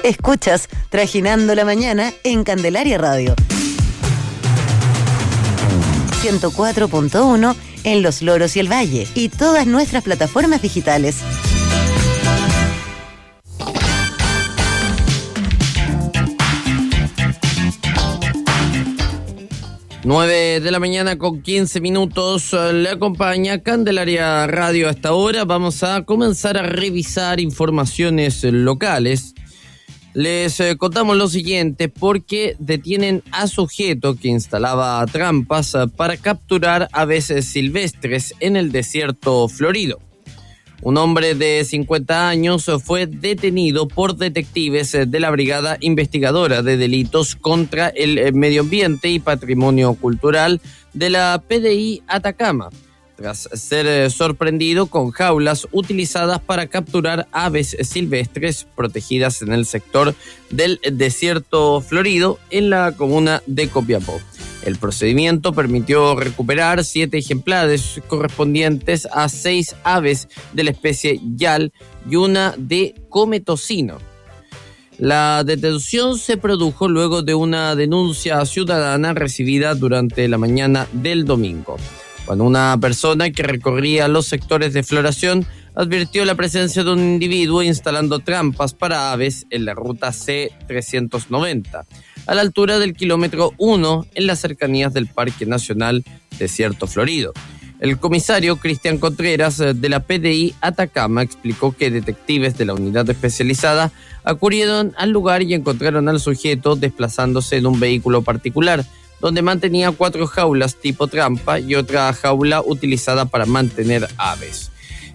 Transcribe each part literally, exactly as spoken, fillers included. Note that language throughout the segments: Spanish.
Escuchas Trajinando la Mañana en Candelaria Radio. ciento cuatro punto uno en Los Loros y el Valle y todas nuestras plataformas digitales. nueve de la mañana con quince minutos, le acompaña Candelaria Radio a esta hora. Vamos a comenzar a revisar informaciones locales. Les eh, contamos lo siguiente, porque detienen a sujeto que instalaba trampas eh, para capturar aves silvestres en el desierto florido. Un hombre de cincuenta años fue detenido por detectives de la Brigada Investigadora de Delitos contra el Medio Ambiente y Patrimonio Cultural de la P D I Atacama, tras ser sorprendido con jaulas utilizadas para capturar aves silvestres protegidas en el sector del desierto florido en la comuna de Copiapó. El procedimiento permitió recuperar siete ejemplares correspondientes a seis aves de la especie yal y una de cometocino. La detención se produjo luego de una denuncia ciudadana recibida durante la mañana del domingo, cuando una persona que recorría los sectores de floración advirtió la presencia de un individuo instalando trampas para aves en la ruta C trescientos noventa, a la altura del kilómetro uno en las cercanías del Parque Nacional Desierto Florido. El comisario Cristian Contreras de la P D I Atacama explicó que detectives de la unidad especializada acudieron al lugar y encontraron al sujeto desplazándose en un vehículo particular, donde mantenía cuatro jaulas tipo trampa y otra jaula utilizada para mantener aves.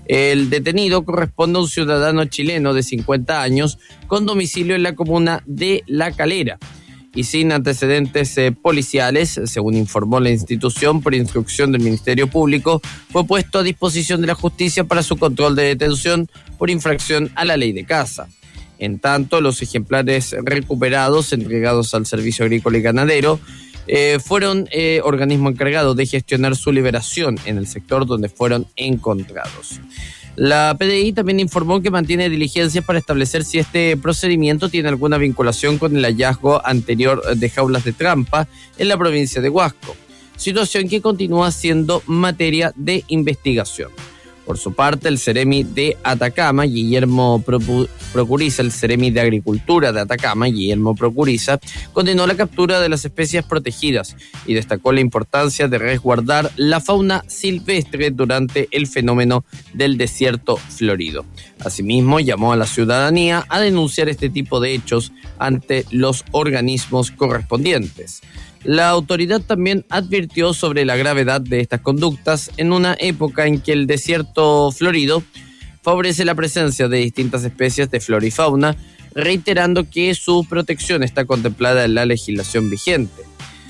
El detenido corresponde a un ciudadano chileno de cincuenta años con domicilio en la comuna de La Calera y sin antecedentes eh, policiales. Según informó la institución, por instrucción del Ministerio Público, fue puesto a disposición de la justicia para su control de detención por infracción a la ley de caza. En tanto, los ejemplares recuperados, entregados al Servicio Agrícola y Ganadero, eh, fueron eh, organismo encargado de gestionar su liberación en el sector donde fueron encontrados. La P D I también informó que mantiene diligencias para establecer si este procedimiento tiene alguna vinculación con el hallazgo anterior de jaulas de trampa en la provincia de Huasco, situación que continúa siendo materia de investigación. Por su parte, el Ceremi de Atacama, Guillermo Procuriza, el Ceremi de Agricultura de Atacama, Guillermo Procuriza, condenó la captura de las especies protegidas y destacó la importancia de resguardar la fauna silvestre durante el fenómeno del desierto florido. Asimismo, llamó a la ciudadanía a denunciar este tipo de hechos ante los organismos correspondientes. La autoridad también advirtió sobre la gravedad de estas conductas en una época en que el desierto florido favorece la presencia de distintas especies de flora y fauna, reiterando que su protección está contemplada en la legislación vigente.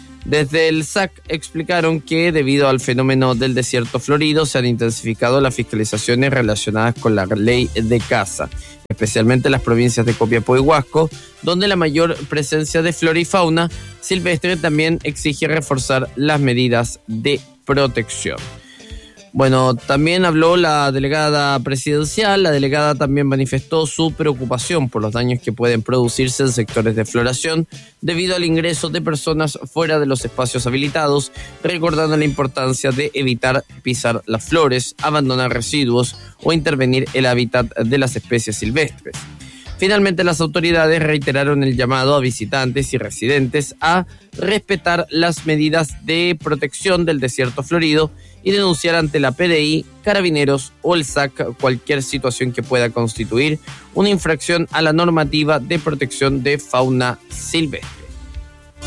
Desde el S A C explicaron que debido al fenómeno del desierto florido se han intensificado las fiscalizaciones relacionadas con la ley de caza, especialmente en las provincias de Copiapó y Huasco, donde la mayor presencia de flora y fauna silvestre también exige reforzar las medidas de protección. Bueno, también habló la delegada presidencial. La delegada también manifestó su preocupación por los daños que pueden producirse en sectores de floración debido al ingreso de personas fuera de los espacios habilitados, recordando la importancia de evitar pisar las flores, abandonar residuos o intervenir el hábitat de las especies silvestres. Finalmente, las autoridades reiteraron el llamado a visitantes y residentes a respetar las medidas de protección del desierto florido y denunciar ante la P D I, Carabineros o el S A C cualquier situación que pueda constituir una infracción a la normativa de protección de fauna silvestre.